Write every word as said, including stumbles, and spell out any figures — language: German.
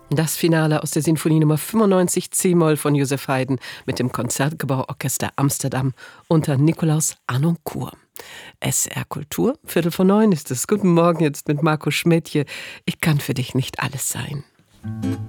Das Finale aus der Sinfonie Nummer fünfundneunzig C-Moll von Joseph Haydn mit dem Konzertgebauorchester Amsterdam unter Nikolaus Harnoncourt. S R Kultur, Viertel vor neun ist es. Guten Morgen jetzt mit Marco Schmidtje. Ich kann für dich nicht alles sein.